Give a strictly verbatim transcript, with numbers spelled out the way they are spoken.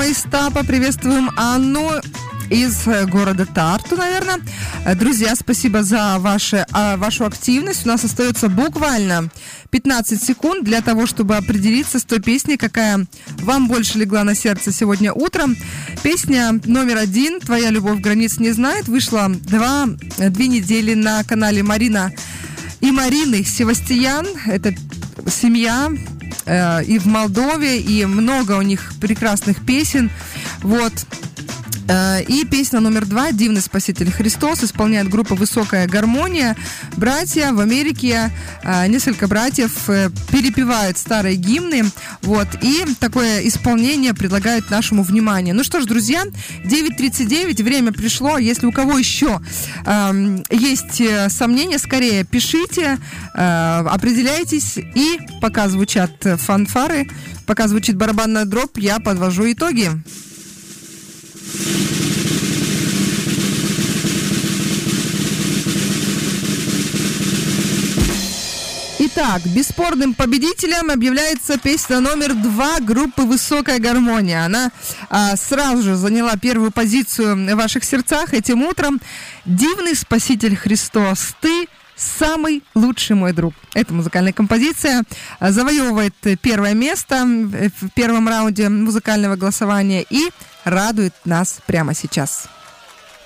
Истапа, приветствуем Анну из города Тарту, наверное. Друзья, спасибо за ваше, вашу активность. У нас остается буквально пятнадцать секунд для того, чтобы определиться с той песней, какая вам больше легла на сердце сегодня утром. Песня номер один «Твоя любовь границ не знает» вышла два, две недели на канале Марина и Марины Севастьян. Это семья э, и в Молдове, и много у них прекрасных песен. Вот. И песня номер два «Дивный Спаситель Христос» исполняет группа «Высокая гармония». Братья в Америке, несколько братьев перепевают старые гимны. Вот, и такое исполнение предлагают нашему вниманию. Ну что ж, друзья, девять тридцать девять, время пришло. Если у кого еще э, есть сомнения, скорее пишите, э, определяйтесь. И пока звучат фанфары, пока звучит барабанная дробь, я подвожу итоги. Итак, бесспорным победителем объявляется песня номер два группы «Высокая гармония». Она а, сразу же заняла первую позицию в ваших сердцах этим утром. «Дивный Спаситель Христос, ты самый лучший мой друг». Эта музыкальная композиция завоевывает первое место в первом раунде музыкального голосования и радует нас прямо сейчас.